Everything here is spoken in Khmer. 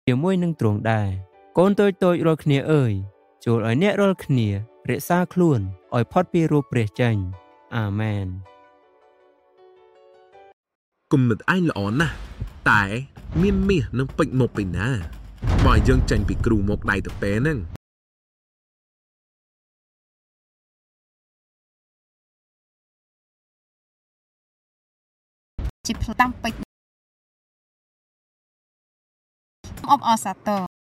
ជាមួយនឹងទ្រង់ដែរកូនតូចៗរាល់គ្នាអើយចូលឲ្យអ្នករាល់គ្នារក្សាខ្លួនឲ្យផុតពីរូបព្រះចេញអាមែនគំនិតឯងល្អណាស់តែមានមាសនឹងពេជ្រមកពីណាបើយើងចាញ់ពីគ្រូមកដៃទៅពេលហ្នឹងជាផ្ដាំពេជ្រអបអសាទរ